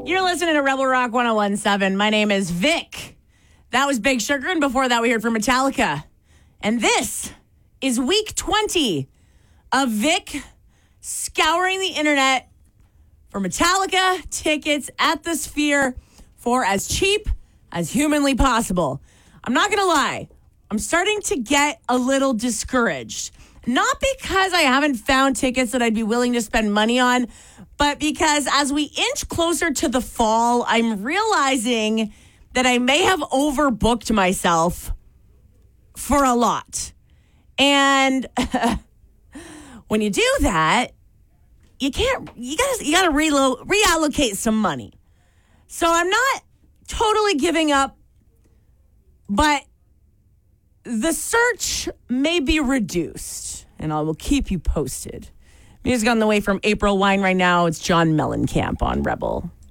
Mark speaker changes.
Speaker 1: You're listening to Rebel Rock 1017. My name is Vic. That was Big Sugar, and before that we heard from Metallica. And this is week 20 of Vic scouring the internet for Metallica tickets at the Sphere for as cheap as humanly possible. I'm not going to lie. I'm starting to get a little discouraged. Not because I haven't found tickets that I'd be willing to spend money on, but because as we inch closer to the fall, I'm realizing that I may have overbooked myself for a lot. And when you do that, you gotta reallocate some money. So I'm not totally giving up, but the search may be reduced, and I will keep you posted. Music on the way from April Wine right now. It's John Mellencamp on Rebel.